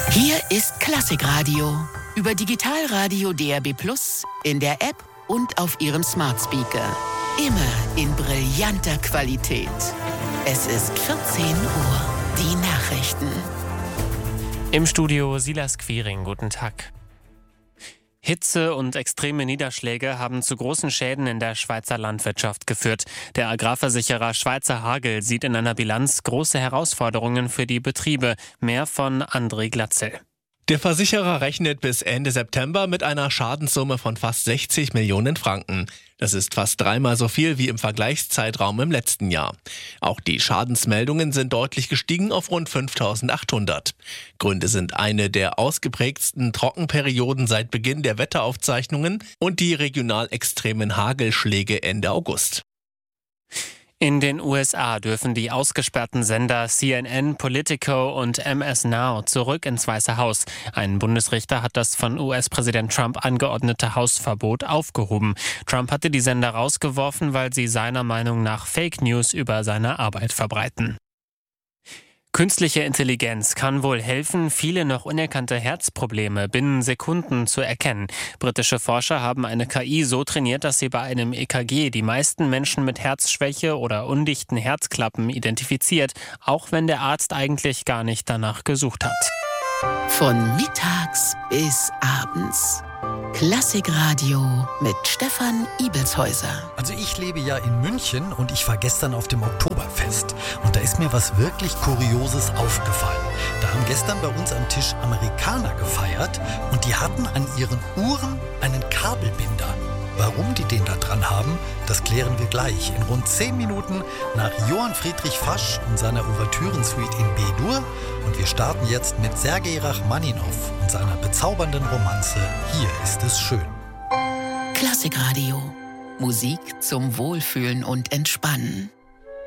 Hier ist Klassikradio über Digitalradio DAB+, in der App und auf Ihrem Smart Speaker. Immer in brillanter Qualität. Es ist 14 Uhr. Die Nachrichten. Im Studio Silas Quiring, guten Tag. Hitze und extreme Niederschläge haben zu großen Schäden in der Schweizer Landwirtschaft geführt. Der Agrarversicherer Schweizer Hagel sieht in einer Bilanz große Herausforderungen für die Betriebe. Mehr von André Glatzel. Der Versicherer rechnet bis Ende September mit einer Schadenssumme von fast 60 Millionen Franken. Das ist fast dreimal so viel wie im Vergleichszeitraum im letzten Jahr. Auch die Schadensmeldungen sind deutlich gestiegen auf rund 5.800. Gründe sind eine der ausgeprägtsten Trockenperioden seit Beginn der Wetteraufzeichnungen und die regional extremen Hagelschläge Ende August. In den USA dürfen die ausgesperrten Sender CNN, Politico und MS Now zurück ins Weiße Haus. Ein Bundesrichter hat das von US-Präsident Trump angeordnete Hausverbot aufgehoben. Trump hatte die Sender rausgeworfen, weil sie seiner Meinung nach Fake News über seine Arbeit verbreiten. Künstliche Intelligenz kann wohl helfen, viele noch unerkannte Herzprobleme binnen Sekunden zu erkennen. Britische Forscher haben eine KI so trainiert, dass sie bei einem EKG die meisten Menschen mit Herzschwäche oder undichten Herzklappen identifiziert, auch wenn der Arzt eigentlich gar nicht danach gesucht hat. Von mittags bis abends. Klassikradio mit Stefan Ibelshäuser. Also ich lebe ja in München und ich war gestern auf dem Oktoberfest. Und da ist mir was wirklich Kurioses aufgefallen. Da haben gestern bei uns am Tisch Amerikaner gefeiert und die hatten an ihren Uhren einen Kabelbinder. Warum die den da dran haben, das klären wir gleich in rund 10 Minuten nach Johann Friedrich Fasch und seiner Ouvertürensuite in B-Dur. Und wir starten jetzt mit Sergei Rachmaninow und seiner bezaubernden Romanze Hier ist es schön. Klassikradio. Musik zum Wohlfühlen und Entspannen.